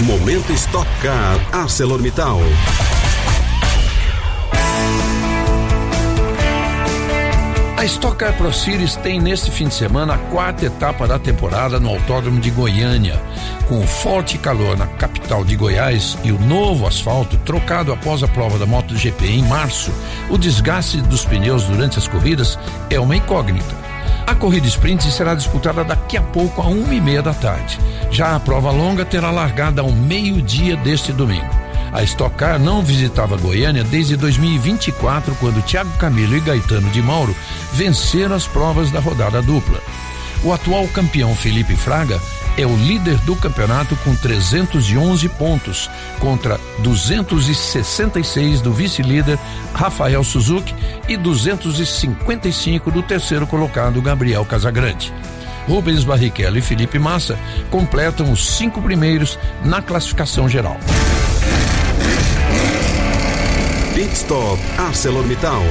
Momento Stock Car ArcelorMittal. A Stock Car Pro Series tem neste fim de semana a 4ª etapa da temporada no Autódromo de Goiânia. Com o forte calor na capital de Goiás e o novo asfalto trocado após a prova da MotoGP em março, o desgaste dos pneus durante as corridas é uma incógnita. A corrida sprint será disputada daqui a pouco, às 1h30 da tarde. Já a prova longa terá largada ao meio-dia deste domingo. A Stock Car não visitava Goiânia desde 2024, quando Thiago Camilo e Gaetano de Mauro venceram as provas da rodada dupla. O atual campeão Felipe Fraga é o líder do campeonato com 311 pontos, contra 266 do vice-líder Rafael Suzuki e 255 do terceiro colocado Gabriel Casagrande. Rubens Barrichello e Felipe Massa completam os 5 primeiros na classificação geral. Pit Stop ArcelorMittal.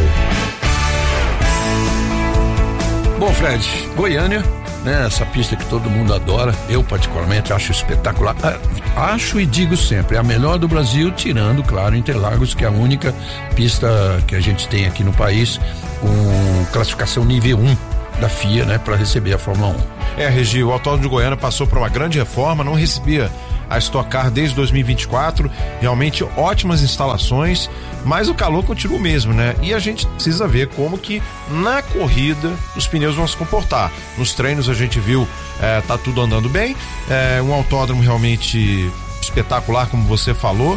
Bom, Fred, Goiânia, né? Essa pista que todo mundo adora, eu particularmente acho espetacular. Acho e digo sempre, é a melhor do Brasil, tirando, claro, Interlagos, que é a única pista que a gente tem aqui no país com classificação nível 1 da FIA, né? Para receber a Fórmula 1. Regi, o Autódromo de Goiânia passou por uma grande reforma, não recebia a Stock Car desde 2024, realmente ótimas instalações, mas o calor continua o mesmo, né? E a gente precisa ver como que na corrida os pneus vão se comportar. Nos treinos a gente viu, tá tudo andando bem, um autódromo realmente espetacular, como você falou,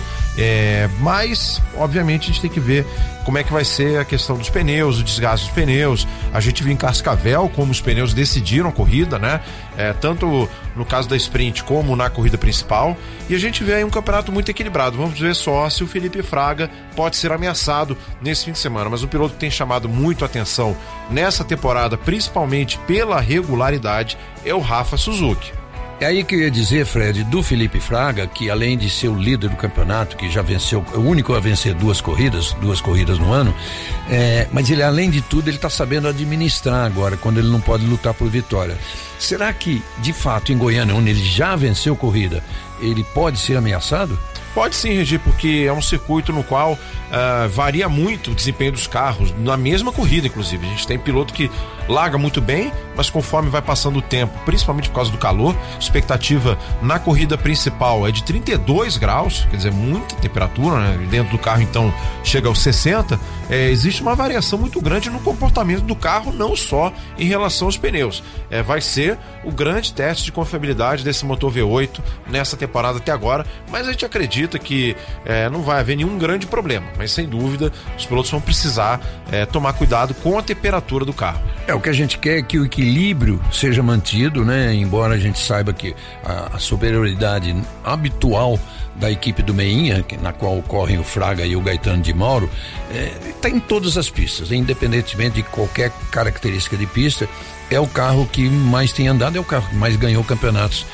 mas obviamente a gente tem que ver como é que vai ser a questão dos pneus, o desgaste dos pneus. A gente viu em Cascavel como os pneus decidiram a corrida, né? Tanto no caso da sprint como na corrida principal, e a gente vê aí um campeonato muito equilibrado. Vamos ver só se o Felipe Fraga pode ser ameaçado nesse fim de semana, mas o piloto que tem chamado muito atenção nessa temporada, principalmente pela regularidade, é o Rafa Suzuki. É aí que eu ia dizer, Fred, do Felipe Fraga, que além de ser o líder do campeonato, que já venceu, o único a vencer duas corridas no ano, mas ele, além de tudo, ele está sabendo administrar agora, quando ele não pode lutar por vitória. Será que, de fato, em Goiânia, onde ele já venceu corrida, ele pode ser ameaçado? Pode sim, Regi, porque é um circuito no qual varia muito o desempenho dos carros, na mesma corrida, inclusive. A gente tem piloto que larga muito bem, mas conforme vai passando o tempo, principalmente por causa do calor, expectativa na corrida principal é de 32 graus, quer dizer, muita temperatura, né? Dentro do carro, então, chega aos 60, existe uma variação muito grande no comportamento do carro, não só em relação aos pneus. Vai ser o grande teste de confiabilidade desse motor V8 nessa temporada até agora, mas a gente acredita que não vai haver nenhum grande problema, mas sem dúvida os pilotos vão precisar tomar cuidado com a temperatura do carro. O que a gente quer é que o equilíbrio seja mantido, né? Embora a gente saiba que a superioridade habitual da equipe do Meinha, na qual correm o Fraga e o Gaetano de Mauro, está em todas as pistas, independentemente de qualquer característica de pista. É o carro que mais tem andado, é o carro que mais ganhou campeonatos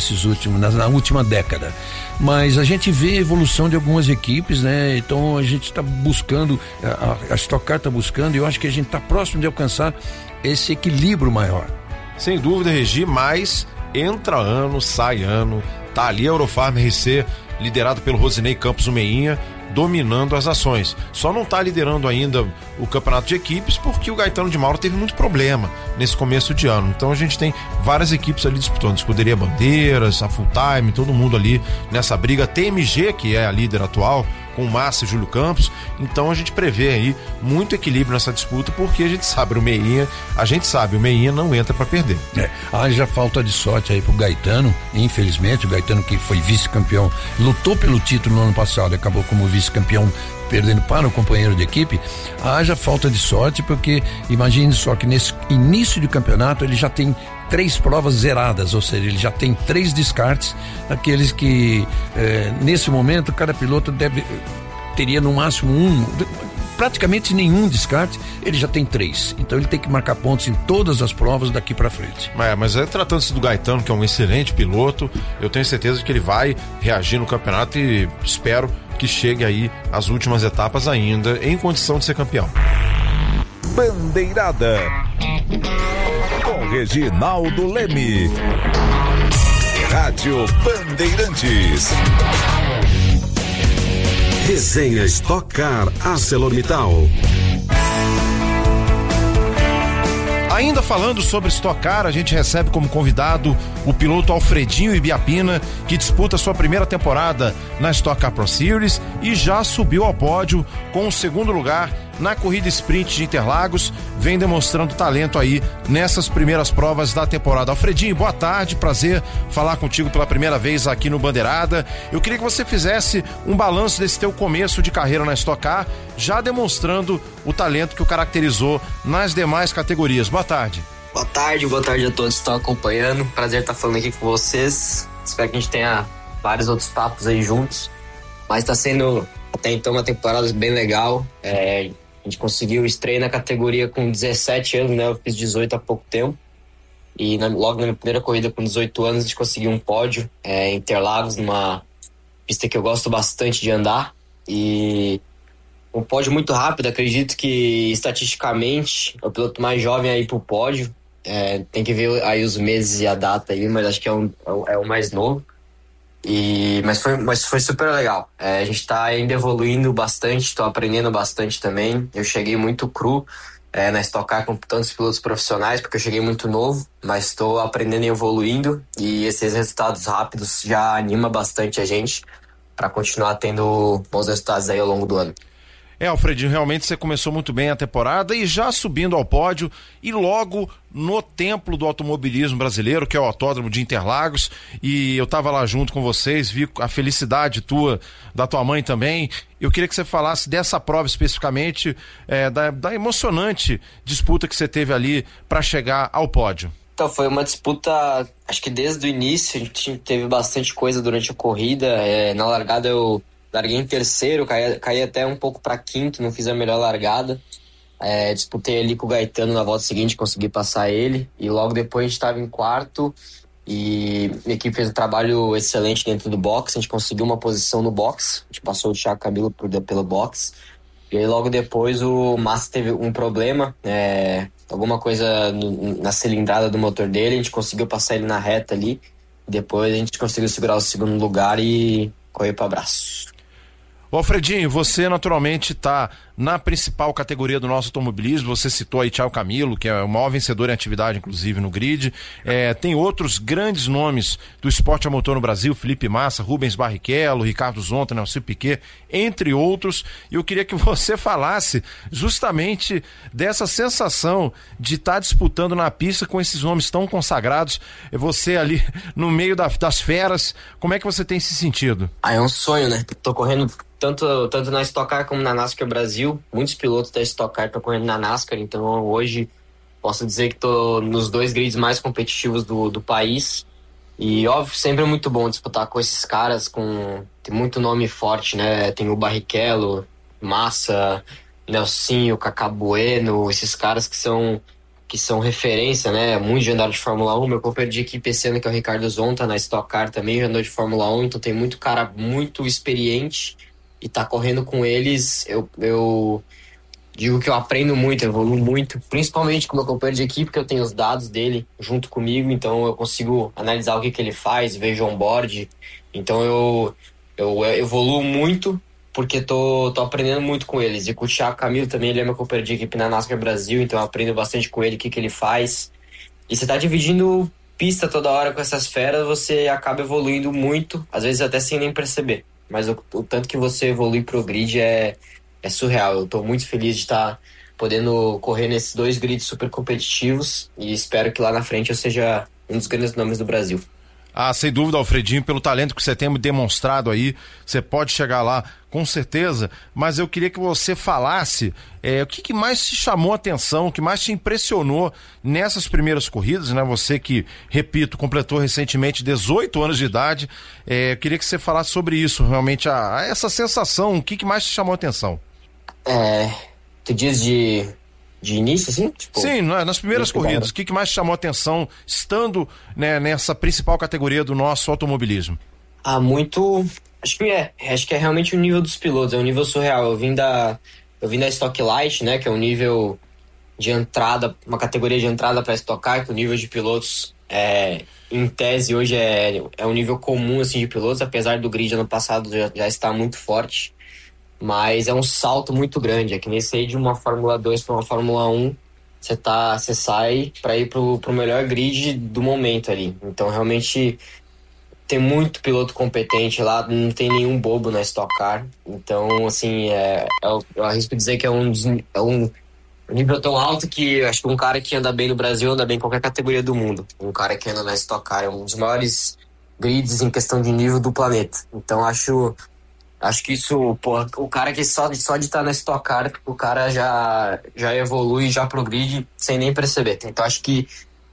na última década. Mas a gente vê a evolução de algumas equipes, né? Então a gente está buscando, a Stock Car está buscando, e eu acho que a gente está próximo de alcançar esse equilíbrio maior. Sem dúvida, Regi, mas entra ano, sai ano, tá ali a Eurofarm RC, liderado pelo Rosinei Campos Meinha, dominando as ações. Só não está liderando ainda o campeonato de equipes porque o Gaetano de Mauro teve muito problema nesse começo de ano. Então a gente tem várias equipes ali disputando, Escuderia Bandeiras, a Full Time, todo mundo ali nessa briga. TMG, que é a líder atual, com Massa e Júlio Campos. Então a gente prevê aí muito equilíbrio nessa disputa, porque a gente sabe, o Meinha não entra para perder. Já falta de sorte aí pro Gaetano, infelizmente. O Gaetano, que foi vice-campeão, lutou pelo título no ano passado, acabou como vice-campeão, perdendo para o companheiro de equipe. Haja falta de sorte, porque imagine só que nesse início de campeonato ele já tem 3 provas zeradas, ou seja, ele já tem 3 descartes, aqueles que nesse momento cada piloto teria no máximo praticamente nenhum descarte, ele já tem 3, então ele tem que marcar pontos em todas as provas daqui para frente. Mas tratando-se do Gaetano, que é um excelente piloto, eu tenho certeza que ele vai reagir no campeonato e espero que chegue aí às últimas etapas ainda em condição de ser campeão. Bandeirada com Reginaldo Leme. Rádio Bandeirantes. Resenha Stock Car ArcelorMittal. Ainda falando sobre Stock Car, a gente recebe como convidado o piloto Alfredinho Ibiapina, que disputa sua primeira temporada na Stock Car Pro Series e já subiu ao pódio com o segundo lugar na corrida sprint de Interlagos, vem demonstrando talento aí nessas primeiras provas da temporada. Alfredinho, boa tarde, prazer falar contigo pela primeira vez aqui no Bandeirada. Eu queria que você fizesse um balanço desse teu começo de carreira na Stock Car, já demonstrando o talento que o caracterizou nas demais categorias. Boa tarde. Boa tarde a todos que estão acompanhando. Prazer estar falando aqui com vocês. Espero que a gente tenha vários outros papos aí juntos. Mas está sendo até então uma temporada bem legal. A gente conseguiu estreia na categoria com 17 anos, né? Eu fiz 18 há pouco tempo. E logo na minha primeira corrida com 18 anos a gente conseguiu um pódio em Interlagos, numa pista que eu gosto bastante de andar. E um pódio muito rápido, acredito que estatisticamente é o piloto mais jovem aí pro pódio. Tem que ver aí os meses e a data aí, mas acho que é o mais novo. Mas foi super legal. A gente tá ainda evoluindo bastante, tô aprendendo bastante também. Eu cheguei muito cru na Stock Car com tantos pilotos profissionais, porque eu cheguei muito novo, mas estou aprendendo e evoluindo, e esses resultados rápidos já anima bastante a gente para continuar tendo bons resultados aí ao longo do ano. Alfredinho, realmente você começou muito bem a temporada e já subindo ao pódio e logo no templo do automobilismo brasileiro, que é o Autódromo de Interlagos, e eu estava lá junto com vocês, vi a felicidade da tua mãe também. Eu queria que você falasse dessa prova especificamente, da emocionante disputa que você teve ali para chegar ao pódio. Então, foi uma disputa, acho que desde o início a gente teve bastante coisa durante a corrida. Na largada eu larguei em terceiro, caí até um pouco para quinto, não fiz a melhor largada. Disputei ali com o Gaetano na volta seguinte, consegui passar ele. E logo depois a gente estava em quarto e minha equipe fez um trabalho excelente dentro do box. A gente conseguiu uma posição no box, a gente passou o Thiago Camilo pelo box. E aí logo depois o Massa teve um problema, alguma coisa na cilindrada do motor dele. A gente conseguiu passar ele na reta ali. Depois a gente conseguiu segurar o segundo lugar e correr para abraço. Alfredinho, você naturalmente está na principal categoria do nosso automobilismo. Você citou aí Thiago Camilo, que é o maior vencedor em atividade, inclusive, no grid. Tem outros grandes nomes do esporte a motor no Brasil: Felipe Massa, Rubens Barrichello, Ricardo Zonta, Nelson Piquet, entre outros. E eu queria que você falasse justamente dessa sensação de estar disputando na pista com esses nomes tão consagrados. Você ali no meio das feras, como é que você tem se sentido? É um sonho, né? Tô correndo tanto na Stock Car como na NASCAR Brasil. Muitos pilotos da Stock Car estão correndo na NASCAR, então hoje posso dizer que estou nos dois grids mais competitivos do país. E óbvio, sempre é muito bom disputar com esses caras, tem muito nome forte, né? Tem o Barrichello, Massa, Nelsinho, Cacá Bueno, esses caras que são referência, né? Muitos já andaram de Fórmula 1. Meu companheiro de equipe esse ano, que é o Ricardo Zonta, na Stock Car também já andou de Fórmula 1, então tem muito cara muito experiente. E tá correndo com eles, eu digo que eu aprendo muito, evoluo muito, principalmente com o meu companheiro de equipe, que eu tenho os dados dele junto comigo, então eu consigo analisar o que ele faz, vejo on-board. Então eu evoluo muito, porque tô aprendendo muito com eles. E com o Thiago Camilo também, ele é meu companheiro de equipe na NASCAR Brasil, então eu aprendo bastante com ele, o que ele faz. E você tá dividindo pista toda hora com essas feras, você acaba evoluindo muito, às vezes até sem nem perceber. Mas o tanto que você evolui pro grid é surreal. Eu tô muito feliz de estar podendo correr nesses dois grids super competitivos e espero que lá na frente eu seja um dos grandes nomes do Brasil. Sem dúvida, Alfredinho, pelo talento que você tem demonstrado aí, você pode chegar lá com certeza, mas eu queria que você falasse o que mais te chamou a atenção, o que mais te impressionou nessas primeiras corridas, né? Você que, repito, completou recentemente 18 anos de idade, eu queria que você falasse sobre isso, realmente, essa sensação, o que mais te chamou a atenção? Tu diz de início, assim? Sim, nas primeiras corridas. O que mais chamou a atenção estando, né, nessa principal categoria do nosso automobilismo? Muito. Acho que é realmente o nível dos pilotos, é um nível surreal. Eu vim da Stock Light, né, que é um nível de entrada, uma categoria de entrada para Stock Car, que o nível de pilotos em tese, hoje é um nível comum assim, de pilotos, apesar do grid ano passado já estar muito forte. Mas é um salto muito grande. É que nem sair de uma Fórmula 2 para uma Fórmula 1, você sai para ir pro melhor grid do momento ali. Então, realmente, tem muito piloto competente lá, não tem nenhum bobo na Stock Car. Então, assim, eu arrisco dizer que é um nível tão alto que acho que um cara que anda bem no Brasil anda bem em qualquer categoria do mundo. Um cara que anda na Stock Car é um dos maiores grids em questão de nível do planeta. Então acho que isso, pô, o cara que só de estar na Stock Car, o cara já evolui já pro grid sem nem perceber. Então acho que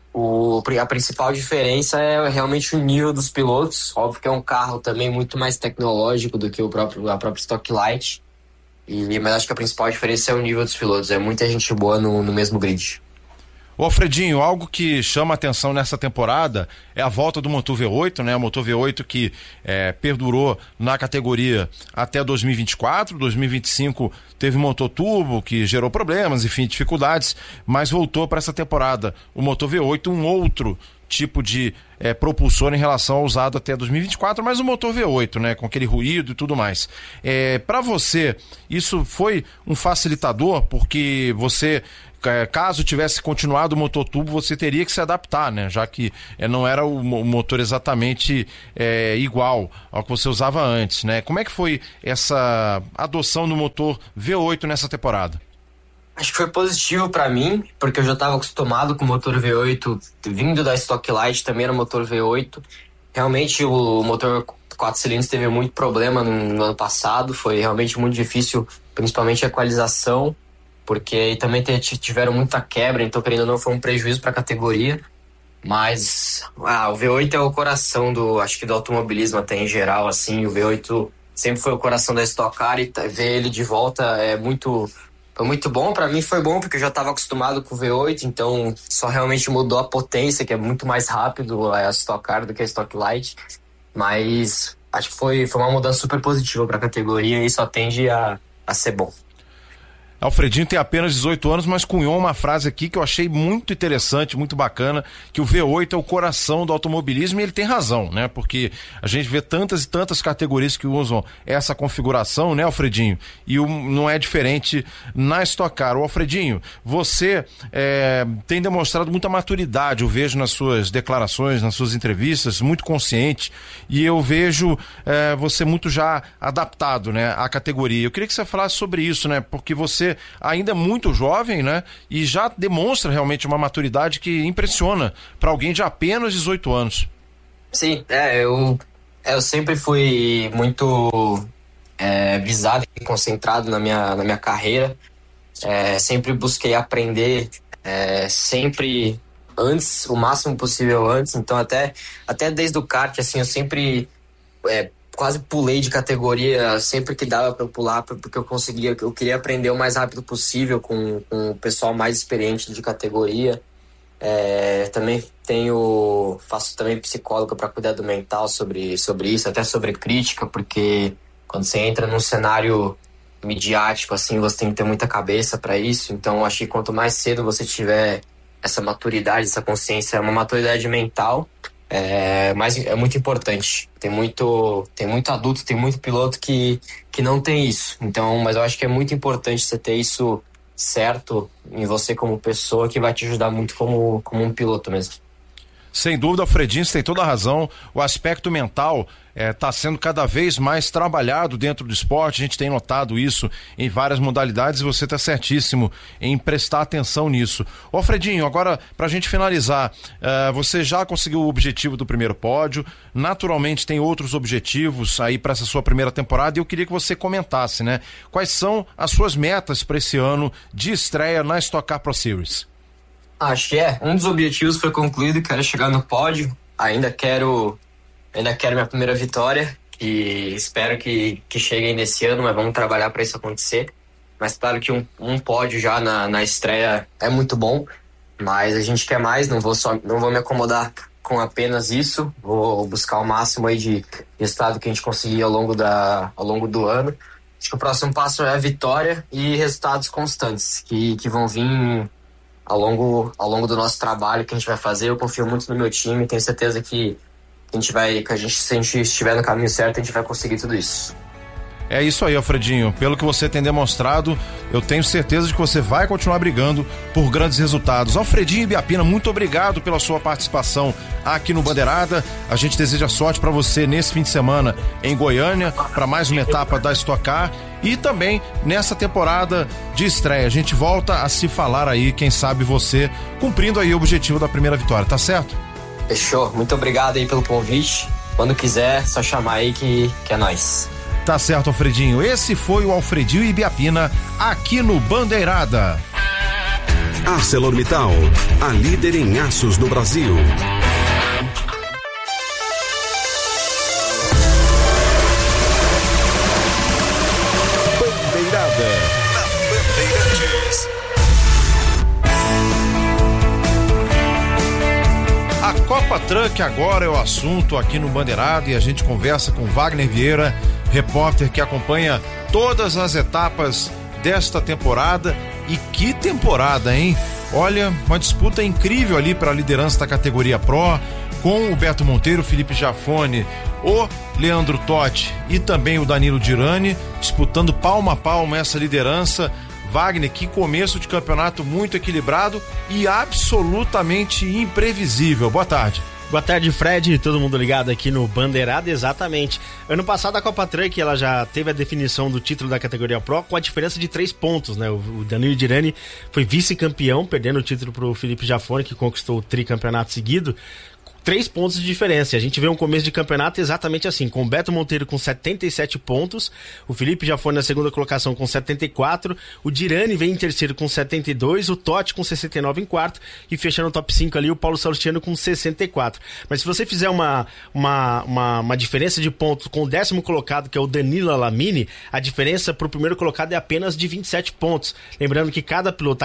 a principal diferença é realmente o nível dos pilotos. Óbvio que é um carro também muito mais tecnológico do que a própria Stock Light. Mas acho que a principal diferença é o nível dos pilotos. É muita gente boa no mesmo grid. Ô Alfredinho, algo que chama atenção nessa temporada é a volta do motor V8, né? O motor V8 que perdurou na categoria até 2024, 2025 teve motor turbo que gerou problemas, enfim, dificuldades, mas voltou para essa temporada o motor V8, um outro tipo de propulsor em relação ao usado até 2024, mas o motor V8, né, com aquele ruído e tudo mais. Para você, isso foi um facilitador, porque você, caso tivesse continuado o motor turbo, você teria que se adaptar, né, já que não era o motor exatamente igual ao que você usava antes, né? Como é que foi essa adoção do motor V8 nessa temporada? Acho que foi positivo para mim, porque eu já estava acostumado com o motor V8, vindo da Stock Light, também era motor V8. Realmente o motor 4 cilindros teve muito problema no ano passado, foi realmente muito difícil, principalmente a equalização, porque aí também tiveram muita quebra, então querendo ou não foi um prejuízo para a categoria. Mas o V8 é o coração acho que do automobilismo até em geral, assim, o V8 sempre foi o coração da Stock Car e ver ele de volta foi muito bom. Para mim foi bom porque eu já estava acostumado com o V8, então só realmente mudou a potência, que é muito mais rápido a Stock Car do que a Stock Light, mas acho que foi uma mudança super positiva para a categoria e só tende a ser bom. Alfredinho tem apenas 18 anos, mas cunhou uma frase aqui que eu achei muito interessante, muito bacana, que o V8 é o coração do automobilismo, e ele tem razão, né? Porque a gente vê tantas e tantas categorias que usam essa configuração, né, Alfredinho? E não é diferente na Stock Car. O Alfredinho, você tem demonstrado muita maturidade, eu vejo nas suas declarações, nas suas entrevistas, muito consciente, e eu vejo você muito já adaptado, né, à categoria. Eu queria que você falasse sobre isso, né? Porque você ainda é muito jovem, né? E já demonstra realmente uma maturidade que impressiona para alguém de apenas 18 anos. Sim, eu sempre fui muito visado e concentrado na minha carreira. Sempre busquei aprender sempre antes, o máximo possível antes. Então até desde o kart, assim, eu sempre quase pulei de categoria sempre que dava para eu pular, porque eu queria aprender o mais rápido possível com o pessoal mais experiente de categoria. Também faço também psicóloga para cuidar do mental sobre isso, até sobre crítica, porque quando você entra num cenário midiático, assim, você tem que ter muita cabeça para isso. Então acho que quanto mais cedo você tiver essa maturidade, essa consciência, uma maturidade mental, mas é muito importante. Tem muito adulto, tem muito piloto que não tem isso. Então, mas eu acho que é muito importante você ter isso certo em você como pessoa, que vai te ajudar muito como um piloto mesmo. Sem dúvida, Alfredinho, você tem toda a razão. O aspecto mental está sendo cada vez mais trabalhado dentro do esporte. A gente tem notado isso em várias modalidades e você está certíssimo em prestar atenção nisso. Ô, Alfredinho, agora para a gente finalizar, você já conseguiu o objetivo do primeiro pódio, naturalmente tem outros objetivos aí para essa sua primeira temporada, e eu queria que você comentasse, né? Quais são as suas metas para esse ano de estreia na Stock Car Pro Series? Acho que um dos objetivos foi concluído, quero chegar no pódio, ainda quero minha primeira vitória, e espero que chegue ainda esse ano, mas vamos trabalhar para isso acontecer. Mas claro que um pódio já na estreia é muito bom, mas a gente quer mais, não vou me acomodar com apenas isso, vou buscar o máximo aí de resultado que a gente conseguir ao longo do ano. Acho que o próximo passo é a vitória e resultados constantes, que vão vir ao longo do nosso trabalho que a gente vai fazer. Eu confio muito no meu time, tenho certeza que se a gente estiver no caminho certo, a gente vai conseguir tudo isso. É isso aí, Alfredinho. Pelo que você tem demonstrado, eu tenho certeza de que você vai continuar brigando por grandes resultados. Alfredinho Ibiapina, muito obrigado pela sua participação aqui no Bandeirada. A gente deseja sorte para você nesse fim de semana em Goiânia, para mais uma etapa da Stock Car e também nessa temporada de estreia. A gente volta a se falar aí, quem sabe você cumprindo aí o objetivo da primeira vitória, tá certo? Fechou. Muito obrigado aí pelo convite. Quando quiser, só chamar aí que é nóis. Tá certo, Alfredinho. Esse foi o Alfredinho Ibiapina aqui no Bandeirada. ArcelorMittal, a líder em aços no Brasil. Bandeirada na Bandeirantes. A Copa Truck agora é o assunto aqui no Bandeirada e a gente conversa com Wagner Vieira, repórter que acompanha todas as etapas desta temporada. E que temporada, hein? Olha, uma disputa incrível ali para a liderança da categoria Pro, com o Beto Monteiro, o Felipe Jafone, o Leandro Totti e também o Danilo Dirani disputando palmo a palmo essa liderança. Wagner, que começo de campeonato muito equilibrado e absolutamente imprevisível. Boa tarde. Boa tarde, Fred, todo mundo ligado aqui no Bandeirada, exatamente. Ano passado a Copa Truck, ela já teve a definição do título da categoria Pro com a diferença de 3 pontos, né? O Danilo Dirani foi vice-campeão, perdendo o título pro Felipe Jafone, que conquistou o tricampeonato seguido. 3 pontos de diferença. A gente vê um começo de campeonato exatamente assim, com o Beto Monteiro com 77 pontos, o Felipe Jafone na segunda colocação com 74, o Dirani vem em terceiro com 72, o Totti com 69 em quarto e fechando o top 5 ali o Paulo Salustiano com 64. Mas se você fizer uma diferença de pontos com o 10º colocado, que é o Danilo Alamini, a diferença pro primeiro colocado é apenas de 27 pontos. Lembrando que cada piloto, a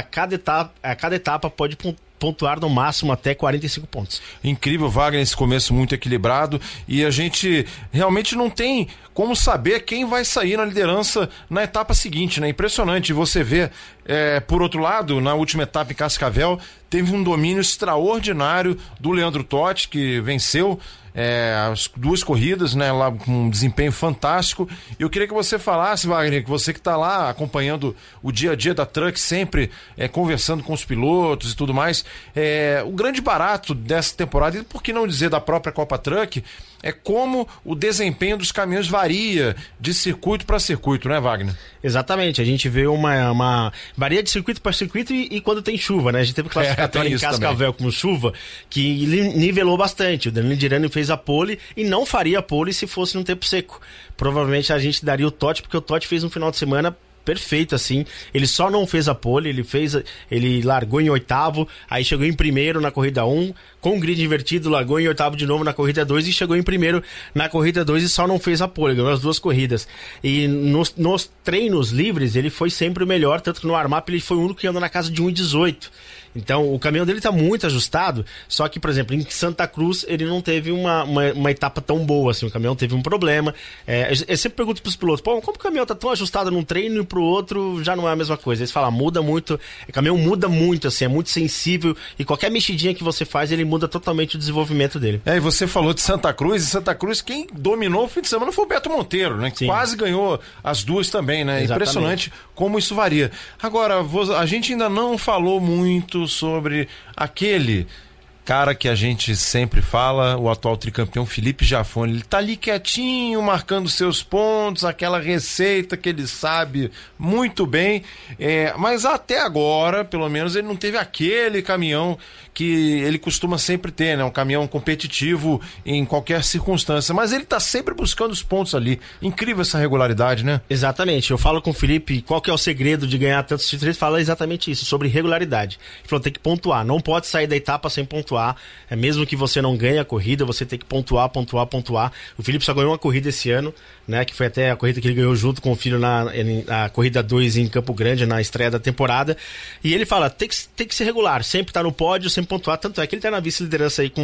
cada etapa pode pontuar no máximo até 45 pontos. Incrível, Wagner, esse começo muito equilibrado e a gente realmente não tem como saber quem vai sair na liderança na etapa seguinte, né? Impressionante, você vê, por outro lado, na última etapa em Cascavel, teve um domínio extraordinário do Leandro Totti, que venceu as 2 corridas, né, lá com um desempenho fantástico. Eu queria que você falasse, Wagner, que você que está lá acompanhando o dia a dia da Truck, sempre conversando com os pilotos e tudo mais, o grande barato dessa temporada, e por que não dizer da própria Copa Truck, é como o desempenho dos caminhões varia de circuito para circuito, né, Wagner? Exatamente, a gente vê varia de circuito para circuito e quando tem chuva, né? A gente teve classificatório em Cascavel com chuva, que nivelou bastante. O Danilo Dirani fez a pole e não faria a pole se fosse num tempo seco. Provavelmente a gente daria o Totti, porque o Totti fez um final de semana perfeito, assim. Ele só não fez a pole, ele largou em 8º, aí chegou em primeiro na corrida 1, com o grid invertido, largou em 8º de novo na corrida 2 e chegou em primeiro na corrida 2 e só não fez a pole, ganhou as 2 corridas. E nos treinos livres ele foi sempre o melhor, tanto que no warm-up ele foi o único que andou na casa de 1,18. Então o caminhão dele tá muito ajustado, só que, por exemplo, em Santa Cruz ele não teve uma etapa tão boa, assim, o caminhão teve um problema. Eu sempre pergunto pros pilotos, como o caminhão tá tão ajustado num treino e pro outro já não é a mesma coisa? Eles falam, muda muito, o caminhão muda muito, assim, é muito sensível e qualquer mexidinha que você faz, ele muda totalmente o desenvolvimento dele. E você falou de Santa Cruz, quem dominou o fim de semana foi o Beto Monteiro, né? Que Sim. Quase ganhou as 2 também, né? Exatamente. Impressionante como isso varia. Agora, a gente ainda não falou muito sobre aquele cara que a gente sempre fala, o atual tricampeão Felipe Jafone. Ele tá ali quietinho, marcando seus pontos, aquela receita que ele sabe muito bem, mas até agora, pelo menos, ele não teve aquele caminhão que ele costuma sempre ter, né? Um caminhão competitivo em qualquer circunstância, mas ele tá sempre buscando os pontos ali. Incrível essa regularidade, né? Exatamente, eu falo com o Felipe qual que é o segredo de ganhar tantos títulos, ele fala exatamente isso, sobre regularidade. Ele falou, tem que pontuar, não pode sair da etapa sem pontuar, mesmo que você não ganhe a corrida, você tem que pontuar. O Felipe só ganhou uma corrida esse ano, né? Que foi até a corrida que ele ganhou junto com o filho na corrida 2 em Campo Grande, na estreia da temporada, e ele fala, tem que ser regular, sempre tá no pódio, sempre pontuar, tanto é que ele tá na vice-liderança aí com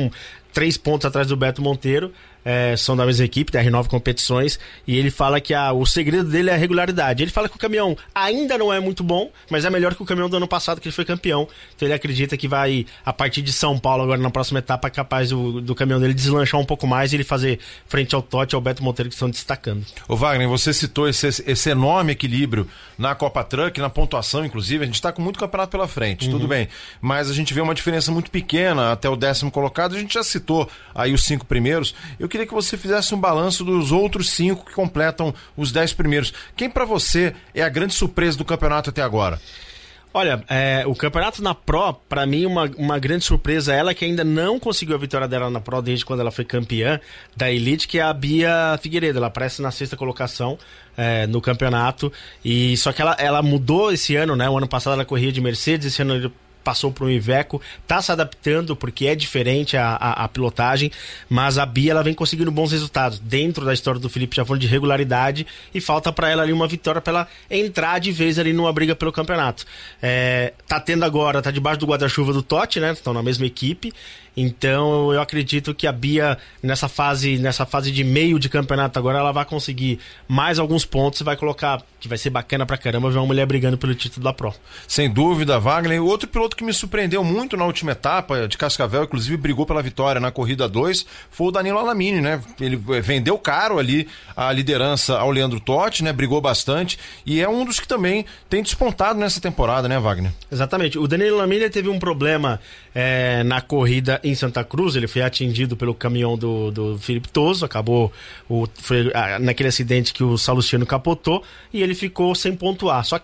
3 pontos atrás do Beto Monteiro. São da mesma equipe, da R9 Competições, e ele fala que o segredo dele é a regularidade. Ele fala que o caminhão ainda não é muito bom, mas é melhor que o caminhão do ano passado, que ele foi campeão. Então ele acredita que vai, a partir de São Paulo, agora na próxima etapa, é capaz do caminhão dele deslanchar um pouco mais e ele fazer frente ao Totti e ao Beto Monteiro, que estão destacando. Ô Wagner, você citou esse enorme equilíbrio na Copa Truck, na pontuação, inclusive. A gente está com muito campeonato pela frente, tudo bem, mas a gente vê uma diferença muito pequena até o 10º colocado. A gente já citou aí os 5 primeiros. Eu queria que você fizesse um balanço dos outros 5 que completam os 10 primeiros. Quem pra você é a grande surpresa do campeonato até agora? Olha, o campeonato na Pro, pra mim, uma grande surpresa, ela que ainda não conseguiu a vitória dela na Pro desde quando ela foi campeã da Elite, que é a Bia Figueiredo. Ela aparece na 6ª colocação no campeonato, e só que ela mudou esse ano, né? O ano passado ela corria de Mercedes, esse ano ele passou para um Iveco, tá se adaptando porque é diferente a pilotagem, mas a Bia ela vem conseguindo bons resultados dentro da história do Felipe Jafone de regularidade, e falta para ela ali uma vitória para ela entrar de vez ali numa briga pelo campeonato. Tá tendo agora, tá debaixo do guarda-chuva do Totti, né? Estão na mesma equipe. Então eu acredito que a Bia nessa fase de meio de campeonato agora ela vai conseguir mais alguns pontos e vai colocar, que vai ser bacana pra caramba ver uma mulher brigando pelo título da Pro. Sem dúvida, Wagner. Outro piloto que me surpreendeu muito na última etapa de Cascavel, inclusive brigou pela vitória na corrida 2, foi o Danilo Alamini, né? Ele vendeu caro ali a liderança ao Leandro Totti, né? Brigou bastante e é um dos que também tem despontado nessa temporada, né, Wagner? Exatamente. O Danilo Alamini teve um problema na corrida em Santa Cruz. Ele foi atingido pelo caminhão do Felipe Toso, foi naquele acidente que o Salustiano capotou e ele ficou sem pontuar. Só que